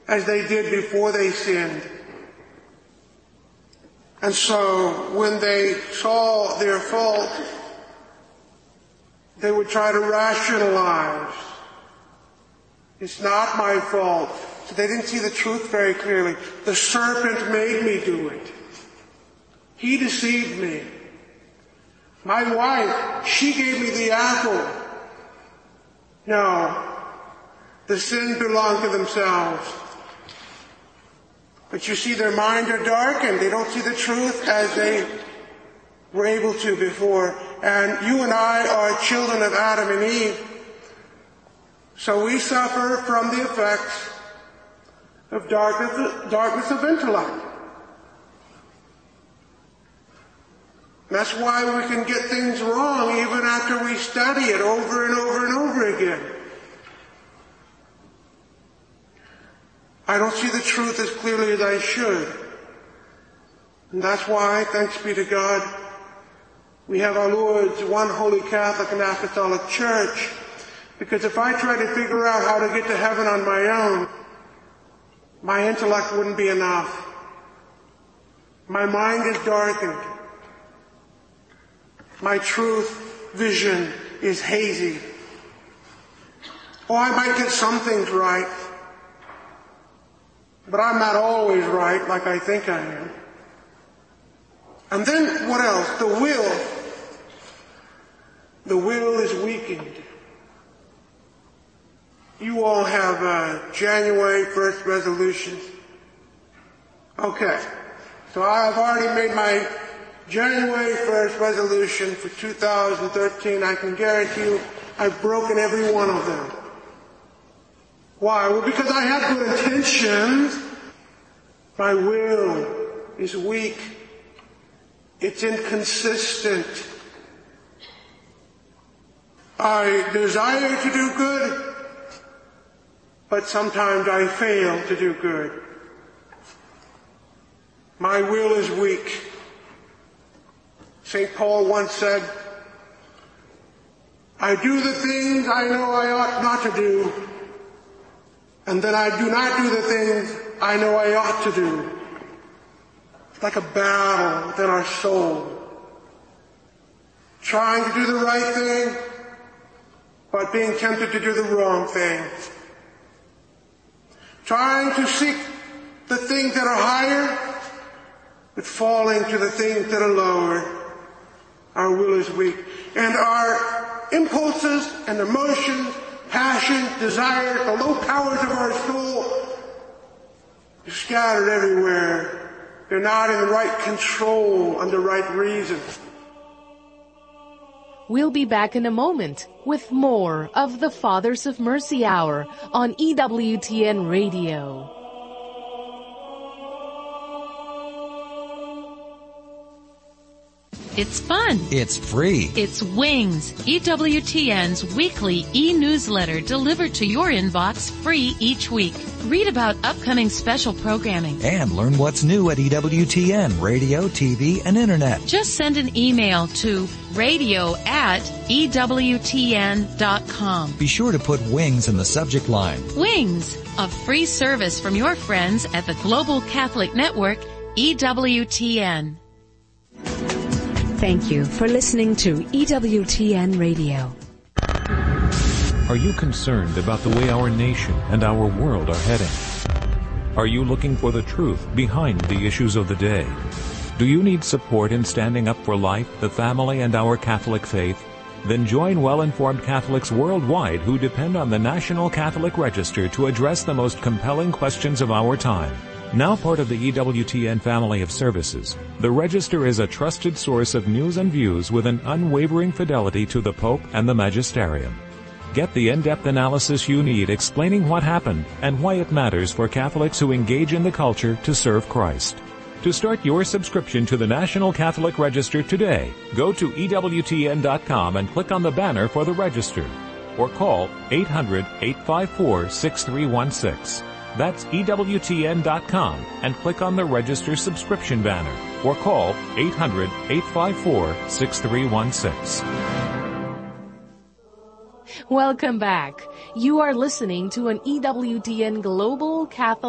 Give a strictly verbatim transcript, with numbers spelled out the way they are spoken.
as they did before they sinned. And so when they saw their fault, they would try to rationalize. It's not my fault. So they didn't see the truth very clearly. The serpent made me do it. He deceived me. My wife, she gave me the apple. No, the sin belonged to themselves. But you see, their minds are darkened. They don't see the truth as they were able to before. And you and I are children of Adam and Eve. So we suffer from the effects of darkness, darkness of intellect. That's why we can get things wrong even after we study it over and over and over again. I don't see the truth as clearly as I should. And that's why, thanks be to God, we have our Lord's one holy Catholic and Apostolic Church. Because if I try to figure out how to get to heaven on my own, my intellect wouldn't be enough. My mind is darkened. My truth vision is hazy. Oh, I might get some things right, but I'm not always right like I think I am. And then what else? The will. The will is weakened. You all have uh, January first resolutions. Okay. So I've already made my January first resolution for two thousand thirteen. I can guarantee you I've broken every one of them. Why? Well, because I have good intentions. My will is weak. It's inconsistent. I desire to do good, but sometimes I fail to do good. My will is weak. Saint Paul once said, I do the things I know I ought not to do, and then I do not do the things I know I ought to do. It's like a battle within our soul. Trying to do the right thing, but being tempted to do the wrong thing. Trying to seek the things that are higher, but falling to the things that are lower. Our will is weak. And our impulses and emotions, passion, desire, the low powers of our soul are scattered everywhere. They're not in the right control and the right reason. We'll be back in a moment with more of the Fathers of Mercy Hour on E W T N Radio. It's fun. It's free. It's Wings, E W T N's weekly e-newsletter delivered to your inbox free each week. Read about upcoming special programming. And learn what's new at E W T N, radio, T V, and internet. Just send an email to radio at E W T N dot com. Be sure to put Wings in the subject line. Wings, a free service from your friends at the Global Catholic Network, E W T N. Thank you for listening to E W T N Radio. Are you concerned about the way our nation and our world are heading? Are you looking for the truth behind the issues of the day? Do you need support in standing up for life, the family, and our Catholic faith? Then join well-informed Catholics worldwide who depend on the National Catholic Register to address the most compelling questions of our time. Now part of the E W T N family of services, the Register is a trusted source of news and views with an unwavering fidelity to the Pope and the Magisterium. Get the in-depth analysis you need explaining what happened and why it matters for Catholics who engage in the culture to serve Christ. To start your subscription to the National Catholic Register today, go to E W T N dot com and click on the banner for the Register, or call eight hundred, eight five four, six three one six. That's E W T N dot com and click on the Register subscription banner, or call eight hundred, eight five four, six three one six. Welcome back. You are listening to an E W T N Global Catholic